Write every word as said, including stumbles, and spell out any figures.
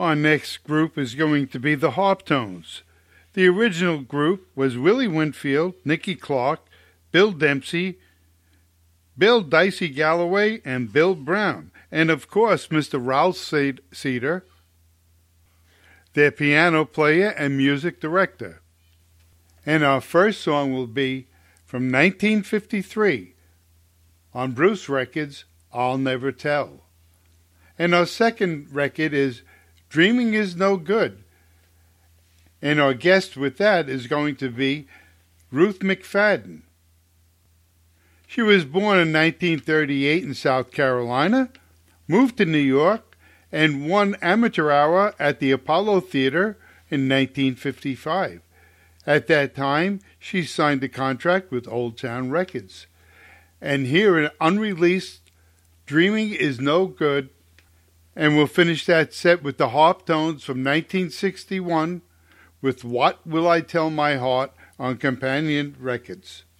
Our next group is going to be the Harptones. The original group was Willie Winfield, Nicky Clark, Bill Dempsey, Bill Dicey Galloway, and Bill Brown, and of course Mister Ralph Cedar, their piano player and music director. And our first song will be from nineteen fifty-three on Bruce Records, I'll Never Tell. And our second record is Dreaming Is No Good. And our guest with that is going to be Ruth McFadden. She was born in nineteen thirty-eight in South Carolina, moved to New York, and won Amateur Hour at the Apollo Theater in nineteen fifty-five. At that time, she signed a contract with Old Town Records. And here in unreleased Dreaming Is No Good, and we'll finish that set with the Harptones from nineteen sixty-one with What Will I Tell My Heart on Companion Records.